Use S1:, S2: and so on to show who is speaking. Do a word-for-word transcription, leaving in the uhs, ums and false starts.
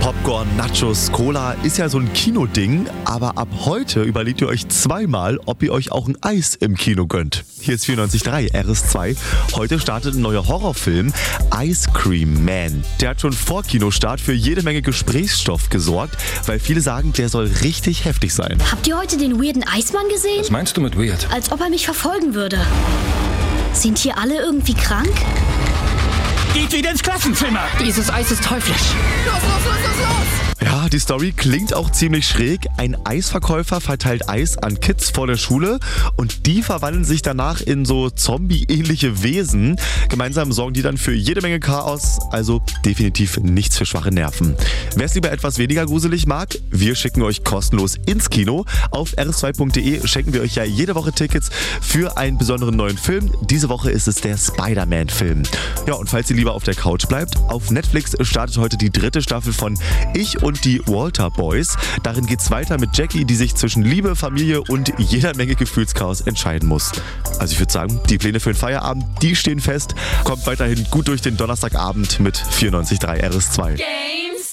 S1: Popcorn, Nachos, Cola ist ja so ein Kinoding, aber ab heute überlegt ihr euch zweimal, ob ihr euch auch ein Eis im Kino gönnt. Hier ist vierundneunzig Komma drei R S zwei. Heute startet ein neuer Horrorfilm, Ice Cream Man. Der hat schon vor Kinostart für jede Menge Gesprächsstoff gesorgt, weil viele sagen, der soll richtig heftig sein.
S2: Habt ihr heute den weirden Eismann gesehen?
S3: Was meinst du mit weird?
S2: Als ob er mich verfolgen würde. Sind hier alle irgendwie krank?
S4: Geht wieder ins Klassenzimmer!
S5: Dieses Eis ist teuflisch.
S4: Los, los, los, los, los!
S1: Ja, die Story klingt auch ziemlich schräg. Ein Eisverkäufer verteilt Eis an Kids vor der Schule und die verwandeln sich danach in so Zombie-ähnliche Wesen. Gemeinsam sorgen die dann für jede Menge Chaos, also definitiv nichts für schwache Nerven. Wer es lieber etwas weniger gruselig mag, wir schicken euch kostenlos ins Kino. Auf r s zwei punkt d e schenken wir euch ja jede Woche Tickets für einen besonderen neuen Film. Diese Woche ist es der Spider-Man-Film. Ja, und falls ihr lieber auf der Couch bleibt, auf Netflix startet heute die dritte Staffel von Ich und die Walter Boys. Darin geht's weiter mit Jackie, die sich zwischen Liebe, Familie und jeder Menge Gefühlschaos entscheiden muss. Also ich würde sagen, die Pläne für den Feierabend, die stehen fest. Kommt weiterhin gut durch den Donnerstagabend mit vierundneunzig Komma drei R S zwei.
S6: Game